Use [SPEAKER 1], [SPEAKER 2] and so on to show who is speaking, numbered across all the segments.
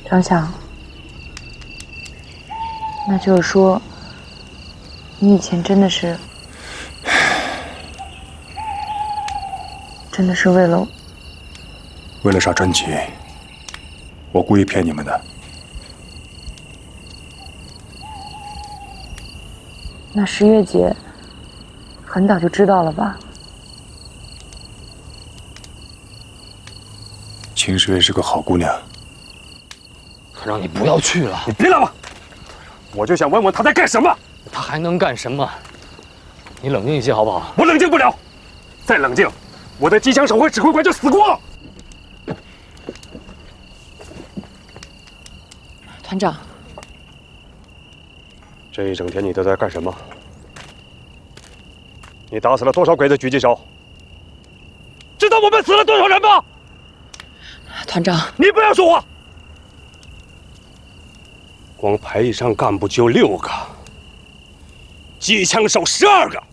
[SPEAKER 1] 张翔，那就是说，你以前真的是
[SPEAKER 2] 为了杀专辑，我故意骗你们的。
[SPEAKER 1] 那十月姐很早就知道了吧？
[SPEAKER 2] 秦十月是个好姑娘。
[SPEAKER 3] 团长，你不要去了。
[SPEAKER 2] 你别来吧，我就想问问她在干什么。
[SPEAKER 3] 她还能干什么？你冷静一些好不好？
[SPEAKER 2] 我冷静不了，再冷静，我的机枪手和指挥官就死光。
[SPEAKER 1] 团长，
[SPEAKER 2] 这一整天你都在干什么？你打死了多少鬼子狙击手？知道我们死了多少人吗？
[SPEAKER 1] 团长，
[SPEAKER 2] 你不要说话。光排以上干部就6个，机枪手12个。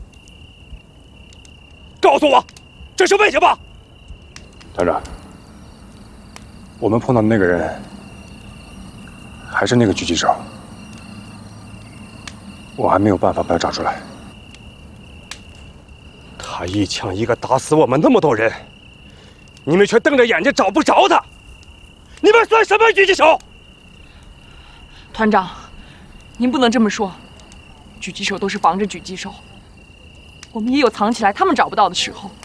[SPEAKER 2] 告诉我，这是为什么？团长，我们碰到的那个人还是那个狙击手，我还没有办法把他找出来。他一枪一个打死我们那么多人，你们却瞪着眼睛找不着他，你们算什么狙击手？
[SPEAKER 4] 团长，您不能这么说，狙击手都是防着狙击手，我们也有藏起来他们找不到的时候，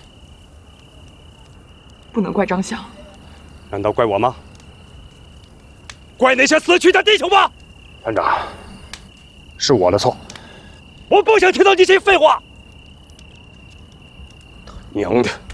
[SPEAKER 4] 不能怪张翔。
[SPEAKER 2] 难道怪我吗？怪那些死去的弟兄吗？团长，是我的错。我不想听到你这些废话。他娘的！